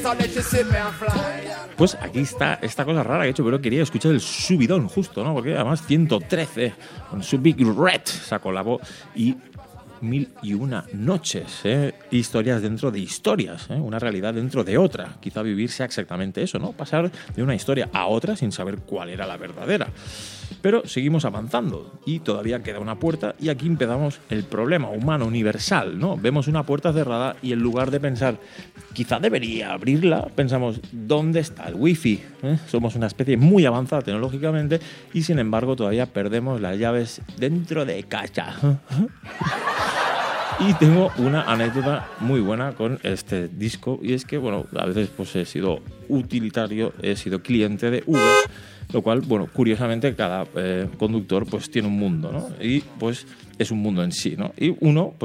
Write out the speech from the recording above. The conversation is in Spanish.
Pues aquí está esta cosa rara que he hecho, pero quería escuchar el subidón justo, ¿no? Porque además 113 con su Big Red sacó la voz y 1001 noches, historias dentro de historias, una realidad dentro de otra. Quizá vivir sea exactamente eso, ¿no? Pasar de una historia a otra sin saber cuál era la verdadera. Pero seguimos avanzando y todavía queda una puerta y aquí empezamos el problema humano universal, ¿no? Vemos una puerta cerrada y en lugar de pensar, quizá debería abrirla, pensamos, ¿dónde está el wifi? Somos una especie muy avanzada tecnológicamente y sin embargo todavía perdemos las llaves dentro de casa. Y tengo una anécdota muy buena con este disco y es que, bueno, a veces pues he sido utilitario, he sido cliente de Uber, lo cual, bueno, curiosamente cada conductor pues tiene un mundo, ¿no? Y pues es un mundo en sí, ¿no? Y uno pues